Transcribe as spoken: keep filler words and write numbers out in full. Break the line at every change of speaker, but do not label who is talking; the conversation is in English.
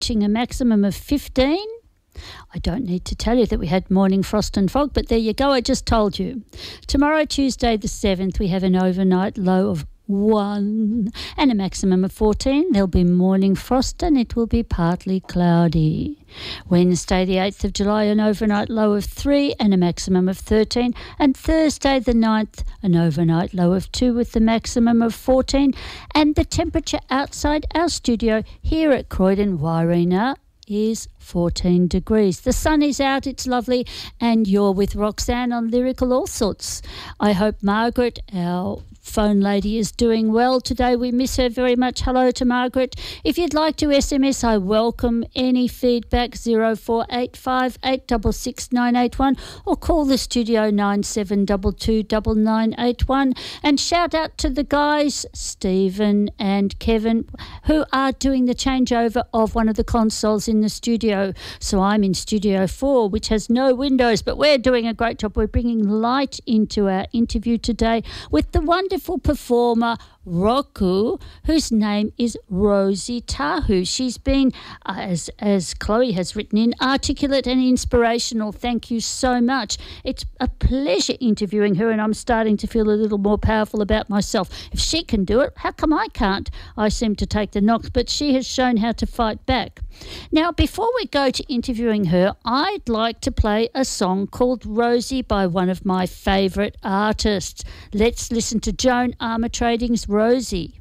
reaching a maximum of fifteen. I don't need to tell you that we had morning frost and fog, but there you go, I just told you. Tomorrow, Tuesday the seventh, we have an overnight low of one and a maximum of fourteen. There'll be morning frost and it will be partly cloudy. Wednesday the eighth of July, an overnight low of three and a maximum of thirteen. And Thursday the ninth, an overnight low of two with the maximum of fourteen. And the temperature outside our studio here at Croydon Wairina is fourteen degrees. The sun is out, it's lovely, and you're with Roxanne on Lyrical All Sorts. I hope Margaret, our phone lady, is doing well today. We miss her very much. Hello to Margaret. If you'd like to S M S, I welcome any feedback. zero four eight five eight six six nine eight one or call the studio nine seven two two nine nine eight one. And shout out to the guys, Stephen and Kevin, who are doing the changeover of one of the consoles in the studio. So I'm in Studio four, which has no windows, but we're doing a great job. We're bringing light into our interview today with the wonderful performer Roku, whose name is Rosie Tahu. She's been, uh, as as Chloe has written in, articulate and inspirational. Thank you so much. It's a pleasure interviewing her, and I'm starting to feel a little more powerful about myself. If she can do it, how come I can't? I seem to take the knocks, but she has shown how to fight back. Now, before we go to interviewing her, I'd like to play a song called Rosie by one of my favourite artists. Let's listen to Joan Armatrading's Rosie.